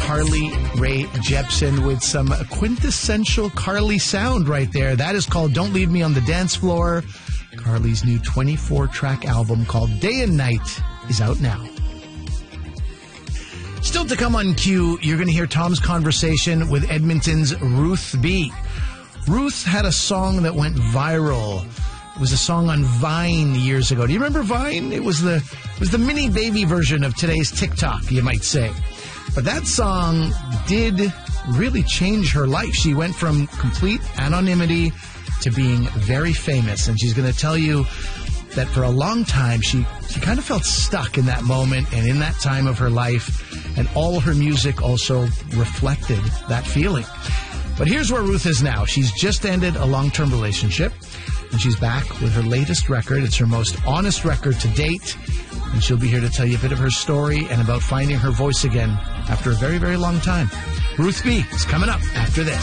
Carly Rae Jepsen with some quintessential Carly sound right there. That is called Don't Leave Me on the Dance Floor. Carly's new 24-track album called Day and Night is out now. Still to come on Q, you're going to hear Tom's conversation with Edmonton's Ruth B. Ruth had a song that went viral. It was a song on Vine years ago. Do you remember Vine? It was the mini baby version of today's TikTok, you might say. But that song did really change her life. She went from complete anonymity to being very famous. And she's going to tell you that for a long time, she kind of felt stuck in that moment and in that time of her life. And all her music also reflected that feeling. But here's where Ruth is now. She's just ended a long-term relationship, and she's back with her latest record. It's her most honest record to date, and she'll be here to tell you a bit of her story and about finding her voice again after a very, very long time. Ruth B is coming up after this.